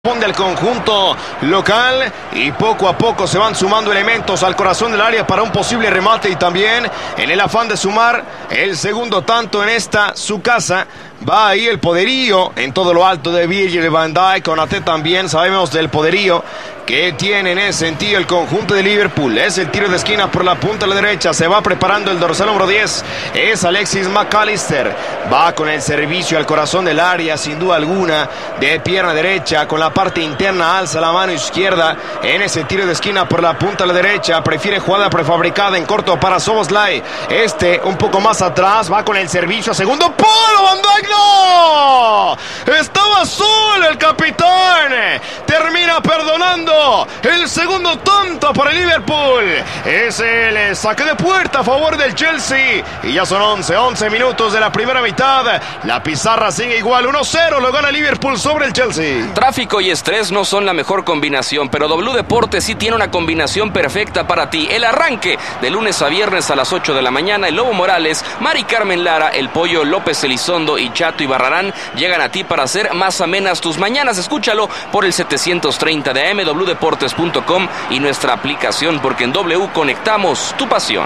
Responde al conjunto local y poco a poco se van sumando elementos al corazón del área para un posible remate y también en el afán de sumar el segundo tanto en esta su casa. Va ahí el poderío en todo lo alto de Virgil van Dijk. Konaté también, sabemos del poderío que tiene en ese sentido el conjunto de Liverpool. Es el tiro de esquina por la punta de la derecha. Se va preparando el dorsal número 10. Es Alexis Mac Allister. Va con el servicio al corazón del área, sin duda alguna, de pierna derecha. Con la parte interna alza la mano izquierda en ese tiro de esquina por la punta de la derecha. Prefiere jugada prefabricada en corto para Szoboszlai. Un poco más atrás. Va con el servicio a segundo palo. Van Dijk, ¡no! Estaba solo el capitán. Termina perdonando el segundo tanto para el Liverpool. Es el saque de puerta a favor del Chelsea. Y ya son 11 minutos de la primera mitad. La pizarra sigue igual. 1-0 lo gana Liverpool sobre el Chelsea. Tráfico y estrés no son la mejor combinación, pero W Deportes sí tiene una combinación perfecta para ti. El arranque de lunes a viernes a las 8 de la mañana. El Lobo Morales, Mari Carmen Lara, el Pollo López Elizondo y Chato Ibarrarán llegan a ti para hacer más amenas tus mañanas. Escúchalo por el 730 de AM, wdeportes.com y nuestra aplicación, porque en W conectamos tu pasión.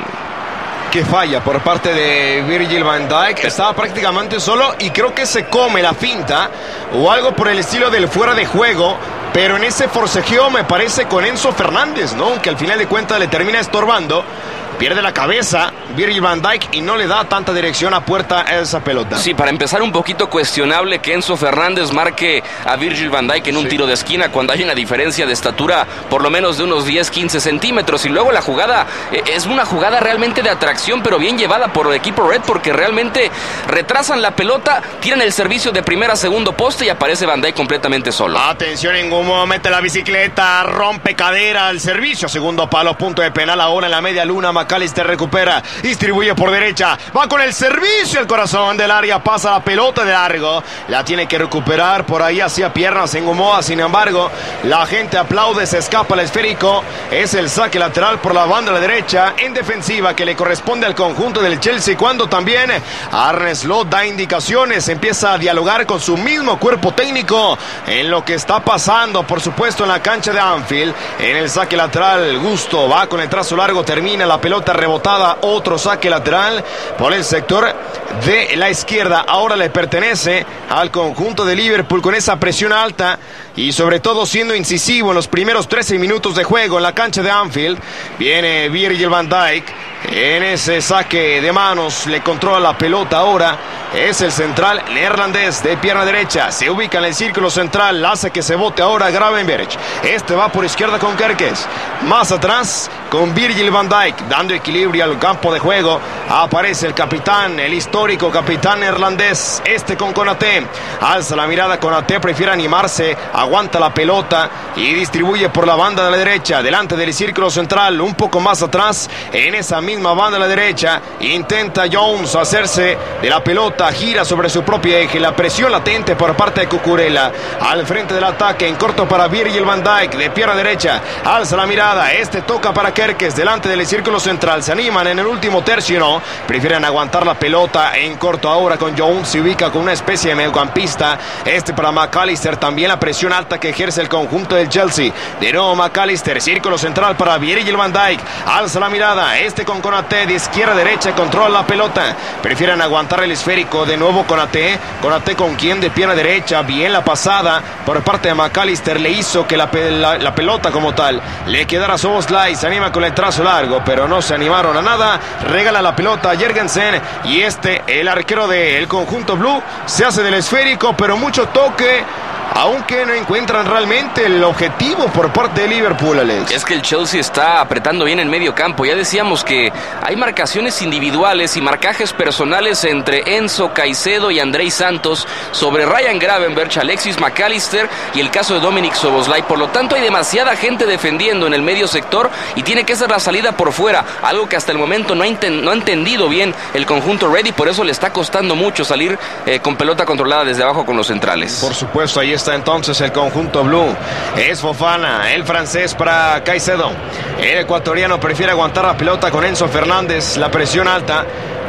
Que falla por parte de Virgil van Dijk. Estaba prácticamente solo y creo que se come la finta o algo por el estilo del fuera de juego. Pero en ese forcejeo me parece con Enzo Fernández, ¿no? Que al final de cuentas le termina estorbando. Pierde la cabeza Virgil van Dijk y no le da tanta dirección a puerta a esa pelota. Sí, para empezar, un poquito cuestionable que Enzo Fernández marque a Virgil van Dijk en un tiro de esquina cuando hay una diferencia de estatura por lo menos de unos 10-15 centímetros. Y luego la jugada es una jugada realmente de atracción, pero bien llevada por el equipo Red, porque realmente retrasan la pelota, tiran el servicio de primera a segundo poste y aparece Van Dijk completamente solo. Atención, en un momento mete la bicicleta, rompe cadera al servicio, segundo palo, punto de penal ahora en la media luna. Mac Allister recupera, distribuye por derecha, va con el servicio al corazón del área, pasa la pelota de largo, la tiene que recuperar por ahí hacia piernas en Gomoa. Sin embargo, la gente aplaude, se escapa el esférico. Es el saque lateral por la banda de la derecha en defensiva que le corresponde al conjunto del Chelsea, cuando también Arne Slot da indicaciones, empieza a dialogar con su mismo cuerpo técnico en lo que está pasando, por supuesto, en la cancha de Anfield. En el saque lateral, Gusto va con el trazo largo, termina la pelota rebotada, otro saque lateral por el sector de la izquierda. Ahora le pertenece al conjunto de Liverpool con esa presión alta y sobre todo siendo incisivo en los primeros 13 minutos de juego en la cancha de Anfield. Viene Virgil van Dijk en ese saque de manos, le controla la pelota ahora. Es el central neerlandés de pierna derecha, se ubica en el círculo central, hace que se bote ahora Gravenberch. Va por izquierda con Kerkez, más atrás con Virgil van Dijk, dando equilibrio al campo de juego. Aparece el capitán, el histórico capitán neerlandés, con Konaté. Alza la mirada, Konaté prefiere animarse, aguanta la pelota y distribuye por la banda de la derecha, delante del círculo central, un poco más atrás, en esa misma banda de la derecha. Intenta Jones hacerse de la pelota, gira sobre su propio eje, la presión latente por parte de Cucurella. Al frente del ataque, en corto para Virgil van Dijk, de pierna derecha, alza la mirada, toca para Kerkez, delante del círculo central. Se animan en el último tercio, no, prefieren aguantar la pelota en corto ahora con Jones, se ubica con una especie de mediocampista. Para Mac Allister, también la presión alta que ejerce el conjunto del Chelsea. De nuevo Mac Allister, círculo central para Virgil van Dijk, alza la mirada, con Konaté, de izquierda a derecha, controla la pelota, prefieren aguantar el esférico. De nuevo Konaté con quien de pierna derecha, bien la pasada por parte de Mac Allister, le hizo que la pelota como tal le quedara a Szoboszlai. Se anima con el trazo largo, pero no se animaron a nada, regala la pelota a Jørgensen y el arquero del conjunto blue, se hace del esférico, pero mucho toque, aunque no encuentran realmente el objetivo por parte de Liverpool, Alex. Es que el Chelsea está apretando bien en medio campo. Ya decíamos que hay marcaciones individuales y marcajes personales entre Enzo, Caicedo y Andrei Santos sobre Ryan Gravenberch, Alexis Mac Allister y el caso de Dominik Szoboszlai. Por lo tanto, hay demasiada gente defendiendo en el medio sector y tiene que ser la salida por fuera, algo que hasta el momento no ha entendido bien el conjunto Red, y por eso le está costando mucho salir con pelota controlada desde abajo con los centrales. Por supuesto, ahí está entonces el conjunto blue. Es Fofana, el francés para Caicedo. El ecuatoriano prefiere aguantar la pelota con Enzo Fernández, la presión alta.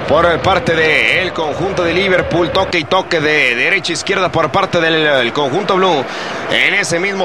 por parte del conjunto de Liverpool. Toque y toque de derecha a izquierda por parte del conjunto blue. En ese mismo